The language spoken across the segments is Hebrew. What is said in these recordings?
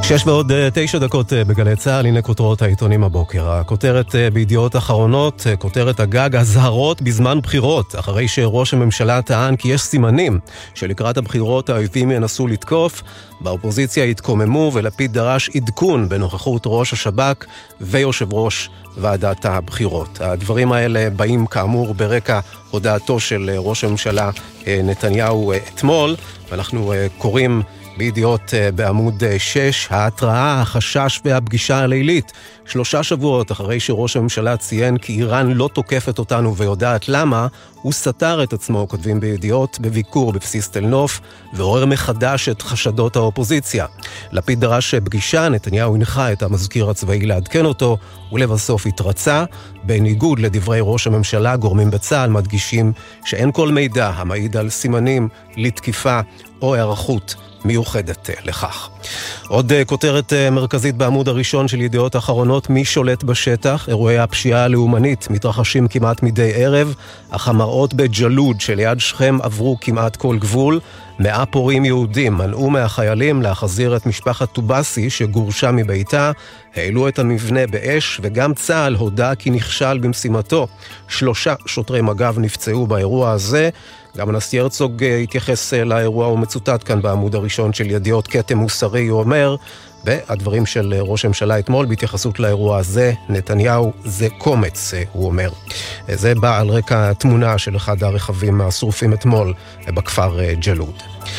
6:09 בגלי צהל, הנה כותרות העיתונים הבוקר. הכותרת בידיעות אחרונות, כותרת הגג, הזהרות בזמן בחירות, אחרי שראש הממשלה טען כי יש סימנים שלקראת הבחירות האויבים ינסו לתקוף, באופוזיציה התקוממו ולפיד דרש עדכון בנוכחות ראש השב"כ ויושב ראש ועדת הבחירות. הדברים האלה באים כאמור ברקע הודעתו של ראש הממשלה נתניהו אתמול, ואנחנו קוראים בידיעות בעמוד 6, ההתראה, החשש והפגישה הלילית. 3 שבועות אחרי שראש הממשלה ציין כי איראן לא תוקפת אותנו ויודעת למה, הוא סתר את עצמו, כותבים בידיעות, בביקור בבסיס תל נוף, ועורר מחדש את חשדות האופוזיציה. לפיד דרש פגישה, נתניהו הנחה את המזכיר הצבאי לעדכן אותו, ולבסוף התרצה. בניגוד לדברי ראש הממשלה, גורמים בצה"ל מדגישים שאין כל מידע המעיד על סימנים לתקיפה או הערכות מיוחדת לכך. עוד כותרת מרכזית בעמוד הראשון של ידיעות אחרונות, מי שולט בשטח? אירועי הפשיעה הלאומנית מתרחשים כמעט מדי ערב, אך המראות בג'לוד שליד שכם עברו כמעט כל גבול. 100 פורעים יהודים מנעו מהחיילים להחזיר את משפחת טובסי שגורשה מביתה, העלו את המבנה באש, וגם צה"ל הודע כי נכשל במשימתו. 3 שוטרי מג"ב נפצעו באירוע הזה. גם הנשיא הרצוג התייחס לאירוע ומצוטט כאן בעמוד הראשון של ידיעות, כתם מוסרי, הוא אומר, והדברים של ראש הממשלה אתמול בהתייחסות לאירוע הזה, נתניהו זה קומץ, הוא אומר. זה בא על רקע תמונה של אחד הרכבים השרופים אתמול בכפר ג'לוד.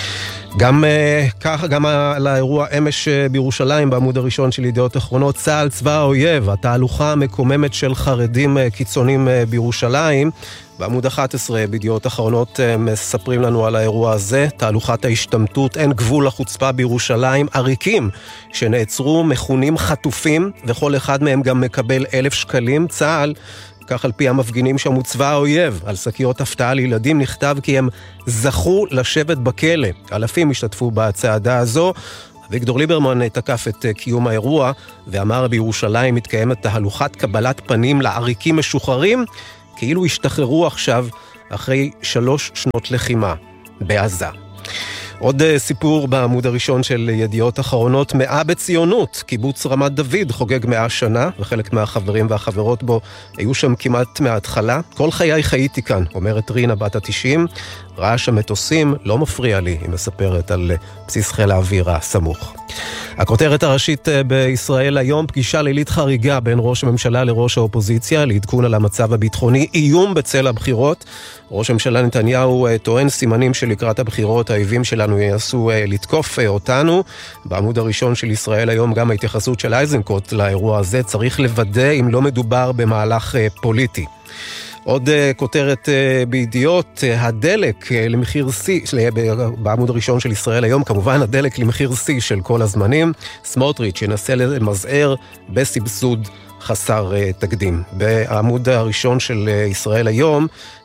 גם ככה, גם על האירוע אמש בירושלים, בעמוד הראשון של ידיעות אחרונות, צה"ל צבא האויב, התהלוכה המקוממת של חרדים קיצונים בירושלים. בעמוד 11 בידיעות אחרונות מספרים לנו על האירוע הזה, תהלוכת ההשתמטות, אין גבול לחוצפה בירושלים, עריקים שנעצרו, מכונים חטופים, וכל אחד מהם גם מקבל 1,000 שקלים. צה"ל, כך על פי המפגינים שם, צבא האויב. על שקיות הפתעה לילדים נכתב כי הם זכו לשבת בכלא. אלפים השתתפו בצעדה הזו. אביגדור ליברמן תקף את קיום האירוע ואמר בירושלים מתקיימת תהלוכת קבלת פנים לעריקים משוחררים, כאילו השתחררו עכשיו אחרי 3 שנות לחימה בעזה. עוד סיפור בעמוד הראשון של ידיעות אחרונות, 100 בציונות, קיבוץ רמת דוד חוגג 100 שנה, וחלק מהחברים והחברות בו היו שם כמעט מההתחלה. כל חיי חייתי כאן, אומרת רינה בת ה-90, רעש המטוסים לא מפריע לי, היא מספרת על בסיס חיל האוויר הסמוך. הכותרת הראשית בישראל היום, פגישה לילית חריגה בין ראש הממשלה לראש האופוזיציה, לעדכון על המצב הביטחוני, איום בצל הבחירות. ראש הממשלה נתניהו טוען סימנים שלקראת הבחירות האויבים שלנו ינסו לתקוף אותנו. בעמוד הראשון של ישראל היום גם ההתייחסות של אייזנקוט לאירוע הזה, צריך לוודא אם לא מדובר במהלך פוליטי. עוד כותרת בידיעות, הדלק למחיר C, בעמוד הראשון של ישראל היום, כמובן הדלק למחיר C של כל הזמנים. סמוטריץ' ינסה למזער בסבסוד חסר תקדים. בעמוד הראשון של ישראל היום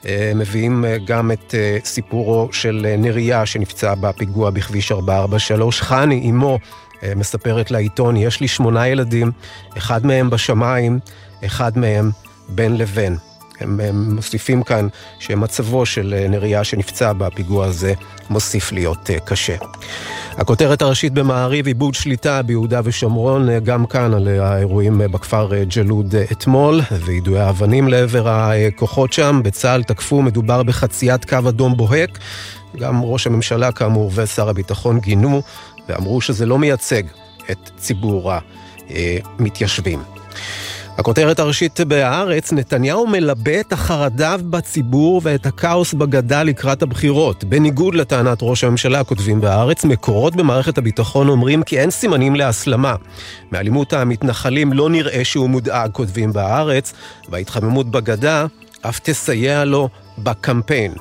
מביאים גם את סיפורו של נריה שנפצע בפיגוע בכביש 443. חני, אמו, מספרת לעיתון, יש לי 8 ילדים, 1 מהם בשמיים, 1 מהם בין לבין. הם מוסיפים כאן שמצבו של נריה שנפצע בפיגוע הזה מוסיף להיות קשה. הכותרת הראשית במעריב, איבוד שליטה ביהודה ושומרון, גם כאן על האירועים בכפר ג'לוד אתמול, ויידוי האבנים לעבר הכוחות שם. בצה"ל תקפו, מדובר בחציית קו אדום בוהק. גם ראש הממשלה כאמור ושר הביטחון גינו, ואמרו שזה לא מייצג את ציבור המתיישבים. הכותרת הראשית בהארץ, נתניהו מלבה את החרדה בציבור ואת הכאוס בגדה לקראת הבחירות. בניגוד לטענת ראש הממשלה, כותבים בהארץ, מקורות במערכת הביטחון אומרים כי אין סימנים להסלמה. מאלימות המתנחלים לא נראה שהוא מודאג, כותבים בהארץ, וההתחממות בגדה אף תסייע לו בקמפיין.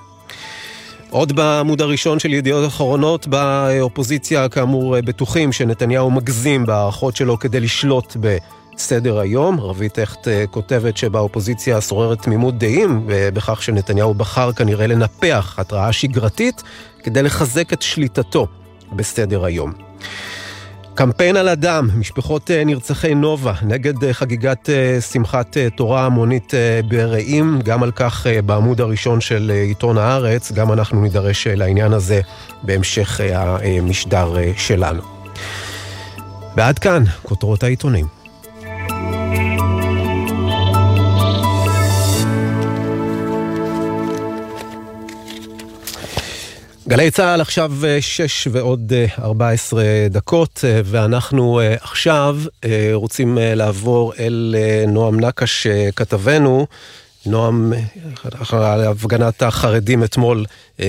עוד בעמוד הראשון של ידיעות אחרונות, באופוזיציה כאמור בטוחים שנתניהו מגזים בהערכות שלו כדי לשלוט בסדר היום. רבית הכט כותבת שבאופוזיציה שוררת תמימות דעים בכך שנתניהו בחר כנראה לנפח התראה שגרתית כדי לחזק את שליטתו בסדר היום. קמפיין על הדם, משפחות נרצחי נובה נגד חגיגת שמחת תורה המונית ברעים, גם על כך בעמוד הראשון של עיתון הארץ, גם אנחנו נידרש לעניין הזה בהמשך המשדר שלנו. ועד כאן, כותרות העיתונים. גלי צהל עכשיו 6 ועוד 14 דקות, ואנחנו עכשיו רוצים לעבור אל נועם נקש כתבנו. נועם, על הפגנת החרדים אתמול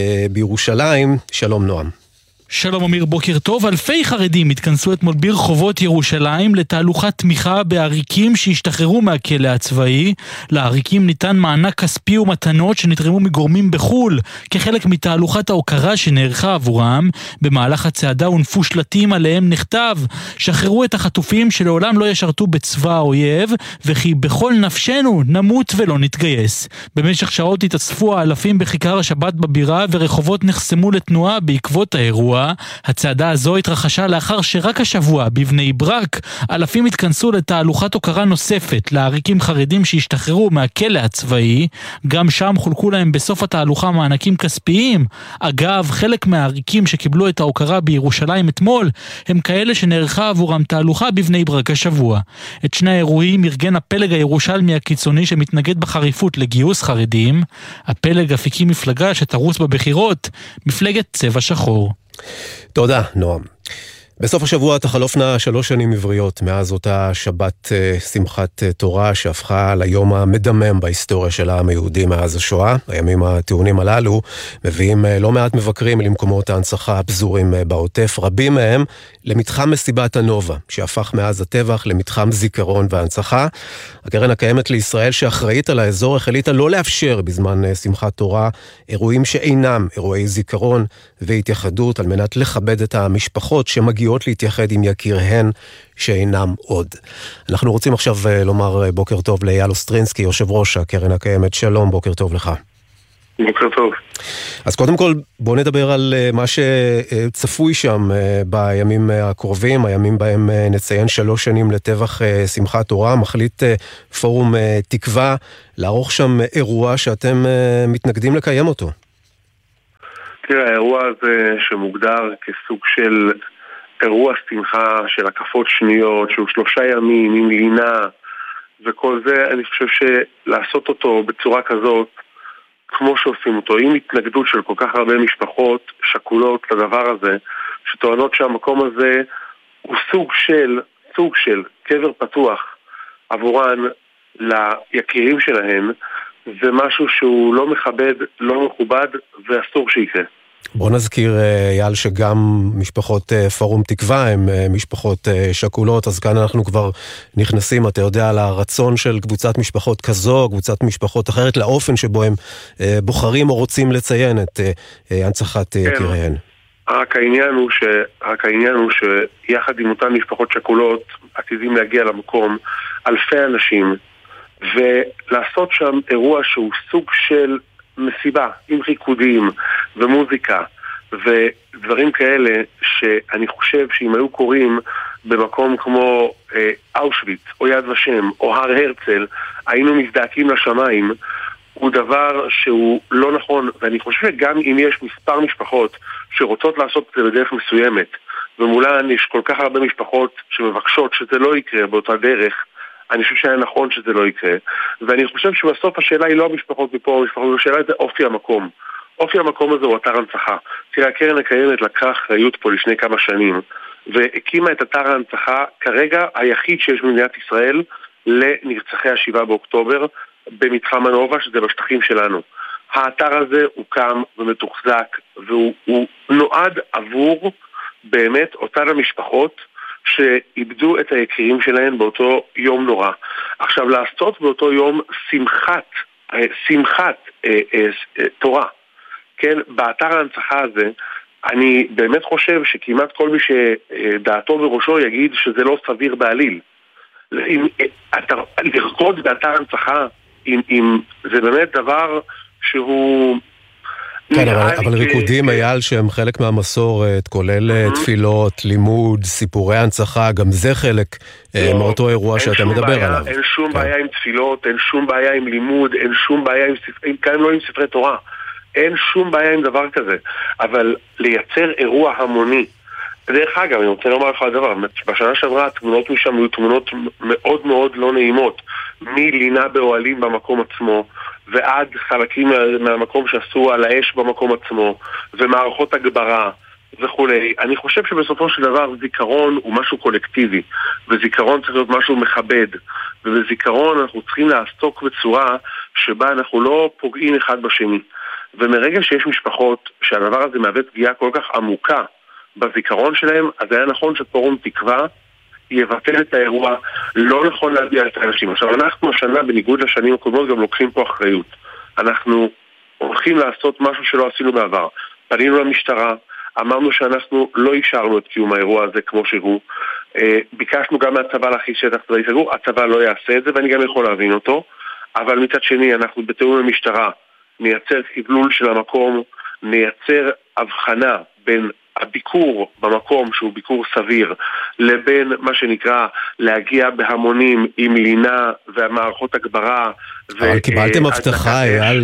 בירושלים. שלום נועם. שלום אמיר, בוקר טוב. אלפי חרדים התכנסו אתמול ברחובות ירושלים לתהלוכת תמיכה בעריקים שהשתחררו מהכלא הצבאי. לעריקים ניתן מענק כספי ומתנות שנתרמו מגורמים בחול כחלק מתהלוכת ההוקרה שנערכה עבורם. במהלך הצעדה הונפו שלטים עליהם נכתב: שחררו את החטופים שלעולם לא ישרתו בצבא האויב, וכי בכל נפשנו נמות ולא נתגייס. במשך שעות התאספו האלפים בכיכר השבת בבירה, ורחובות נחסמו לתנועה בעקבות האירוע. הצעדה הזו התרחשה לאחר שרק השבוע בבני ברק אלפים התכנסו לתהלוכת הוקרה נוספת לעריקים חרדים שהשתחררו מהכלא הצבאי. גם שם חולקו להם בסוף התהלוכה מענקים כספיים. אגב, חלק מהעריקים שקיבלו את ההוקרה בירושלים אתמול הם כאלה שנערכה עבורם תהלוכה בבני ברק השבוע. את שני האירועים ארגן הפלג הירושלמי הקיצוני שמתנגד בחריפות לגיוס חרדים. הפלג אף הקים מפלגה שתרוץ בבחירות, מפלגת צבע שחור. תודה, נועם. בסוף השבוע תחלופנה 3 שנים עבריות מאז אותה שבת שמחת תורה שהפכה ליום המדמם בהיסטוריה של העם היהודי מאז השואה. הימים הטעונים הללו מביאים לא מעט מבקרים למקומות ההנצחה הפזורים בעוטף, רבים מהם למתחם מסיבת הנובה, שהפך מאז הטבח למתחם זיכרון והנצחה. הקרן הקיימת לישראל שאחראית על האזור החליטה לא לאפשר בזמן שמחת תורה אירועים שאינם אירועי זיכרון והתייחדות, על מנת לכבד את המשפחות שמגיעות להתייחד עם יקיריהן שאינם עוד. אנחנו רוצים עכשיו לומר בוקר טוב לאייל אוסטרינסקי, יושב ראש הקרן הקיימת. שלום, בוקר טוב לך. בוקר טוב. אז קודם כל בוא נדבר על מה שצפוי שם בימים הקרובים, הימים בהם נציין 3 שנים לטבח שמחת תורה. מחליט פורום תקווה לערוך שם אירוע שאתם מתנגדים לקיים אותו. תראה, האירוע הזה שמוגדר כסוג של אירוע שמחה של הקפות שניות, שהוא 3 ימים עם לינה וכל זה, אני חושב שלעשות אותו בצורה כזאת, כמו שעושים אותו, עם התנגדות של כל כך הרבה משפחות שכולות לדבר הזה, שטוענות שהמקום הזה הוא סוג של קבר פתוח עבורן ליקירים שלהן, זה משהו שהוא לא מכבד, לא מכובד ואסור שיקרה. בוא נזכיר, אייל, שגם משפחות פורום תקווה הם משפחות שכולות, אז כאן אנחנו כבר נכנסים, אתה יודע, לרצון של קבוצת משפחות כזו, קבוצת משפחות אחרת, לאופן שבו הם בוחרים או רוצים לציין את הנצחת יקיריהן. רק העניין הוא שיחד עם אותן משפחות שכולות עתידים להגיע למקום אלפי אנשים, ולעשות שם אירוע שהוא סוג של מסיבה עם ריקודים ומוזיקה ודברים כאלה, שאני חושב שאם היו קוראים במקום כמו אושוויץ או יד ושם או הר הרצל, היינו מזדעקים לשמיים. הוא דבר שהוא לא נכון, ואני חושב שגם אם יש מספר משפחות שרוצות לעשות את זה בדרך מסוימת, ומולן יש כל כך הרבה משפחות שמבקשות שזה לא יקרה באותה דרך, אני חושב שהיה נכון שזה לא יקרה. ואני חושב שבסוף השאלה היא לא המשפחות מפה, השאלה היא אופי המקום. אופי המקום הזה הוא אתר הנצחה. תראה, הקרן הקיימת לקחה אחריות פה לפני כמה שנים, והקימה את אתר ההנצחה כרגע היחיד שיש במדינת ישראל לנרצחי 7 באוקטובר במתחם הנובה, שזה בשטחים שלנו. האתר הזה הוקם ומתוחזק, והוא נועד עבור באמת אותן המשפחות שאיבדו את היקירים שלהם באותו יום נורא. עכשיו, לעשות באותו יום שמחת תורה, כן, באתר ההנצחה הזה, אני באמת חושב שכמעט כל מי שדעתו בראשו יגיד שזה לא סביר בעליל. לרקוד באתר ההנצחה, זה באמת דבר שהוא... כן, אבל ריקודים, אייל, שהם חלק מהמסורת, כולל תפילות, לימוד, סיפורי הנצחה, גם זה חלק מאותו אירוע שאתה מדבר עליו. אין שום בעיה עם תפילות, אין שום בעיה עם לימוד, אין שום בעיה עם ספרי תורה. אין שום בעיה עם דבר כזה. אבל לייצר אירוע המוני דרך אגב, אני רוצה לומר לך דבר, בשנה שעברה התמונות משם היו תמונות מאוד מאוד לא נעימות, מלינה באוהלים במקום עצמו, ועד חלקים מהמקום שעשו על האש במקום עצמו, ומערכות הגברה וכולי. אני חושב שבסופו של דבר זיכרון הוא משהו קולקטיבי, וזיכרון צריך להיות משהו מכבד, ובזיכרון אנחנו צריכים לעסוק בצורה שבה אנחנו לא פוגעים אחד בשני. ומרגע שיש משפחות שהדבר הזה מהווה פגיעה כל כך עמוקה בזיכרון שלהם, אז היה נכון שפורום תקווה יבטל את האירוע, לא נכון להביע את האנשים. עכשיו אנחנו השנה בניגוד לשנים הקודמות גם לוקחים פה אחריות. אנחנו הולכים לעשות משהו שלא עשינו בעבר. פנינו למשטרה, אמרנו שאנחנו לא אישרנו את קיום האירוע הזה כמו שהוא, ביקשנו גם מהצבא להכניס שטח צבאי סגור, הצבא לא יעשה את זה ואני גם יכול להבין אותו, אבל מצד שני אנחנו בתיאום למשטרה נייצר חבלול של המקום, נייצר הבחנה בין הביקור במקום שהוא ביקור סביר לבין מה שנקרא להגיע בהמונים עם לינה והמערכות הגברה. אבל קיבלתם הבטחה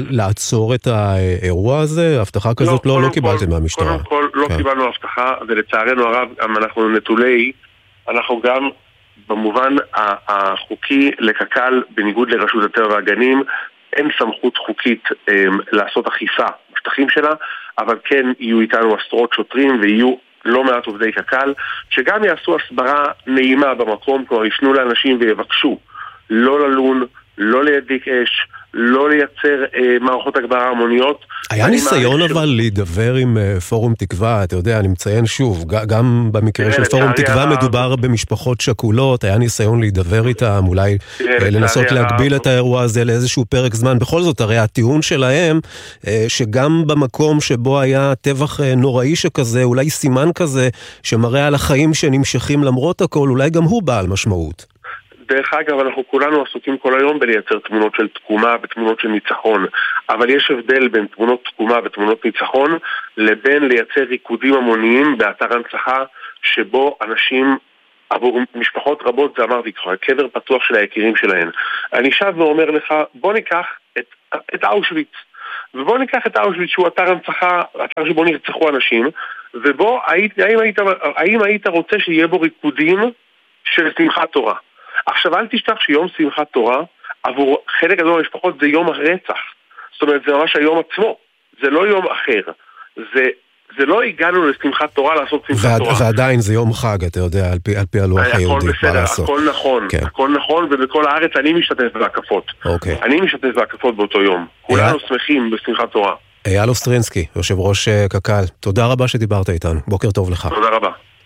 לעצור את האירוע הזה? הבטחה כזאת לא קיבלתם מהמשטרה. קודם כל לא קיבלנו הבטחה, ולצערנו הרב אנחנו נטולי, אנחנו גם במובן החוקי לקק"ל בניגוד לרשות הטבע והגנים אין סמכות חוקית לעשות אכיפה בשטחים שלה, אבל כן יהיו איתנו עשרות שוטרים ויהיו לא מעט עובדי קק"ל שגם יעשו הסברה נעימה במקום, כלומר יפנו לאנשים ויבקשו לא ללון, לא להדליק אש, לא לייצר מערכות הגברה המוניות. היה ניסיון אבל להידבר עם פורום תקווה, אתה יודע, אני מציין שוב, גם במקרה של פורום תקווה מדובר במשפחות שכולות, היה ניסיון להידבר איתם, אולי לנסות להגביל את האירוע הזה לאיזשהו פרק זמן, בכל זאת הרי הטיעון שלהם, שגם במקום שבו היה טבח נוראי שכזה, אולי סימן כזה, שמראה על החיים שנמשכים למרות הכל, אולי גם הוא בעל משמעות. דרך אגב, אנחנו כולנו עסוקים כל היום בלייצר תמונות של תקומה ותמונות של ניצחון, אבל יש הבדל בין תמונות תקומה ותמונות ניצחון לבין לייצר ריקודים המוניים באתר הנצחה שבו אנשים, עבור משפחות רבות, זה אמרתי ככה, קבר פתוח של היקירים שלהם. אני שב ואומר לך, בוא ניקח את אושוויץ, ובוא ניקח את אושוויץ שהוא אתר הנצחה, אתר שבו נרצחו אנשים, ובו האם היית רוצה שיהיה בו ריקודים של שמחת תורה? עכשיו אל תשכח שיום שמחת תורה עבור חלק גדול מהמשפחות זה יום הרצח, זאת אומרת זה ממש היום עצמו, זה לא יום אחר, זה לא הגענו לשמחת תורה לעשות שמחת תורה. ועדיין זה יום חג, אתה יודע, על פי הלוח היהודי. הכל בסדר, הכל נכון, הכל נכון, ובכל הארץ אני משתתף בהקפות. אני משתתף בהקפות באותו יום, כולנו שמחים בשמחת תורה. אייל אוסטרינסקי, יושב ראש קק"ל, תודה רבה שדיברת איתנו, בוקר טוב לך. תודה רבה.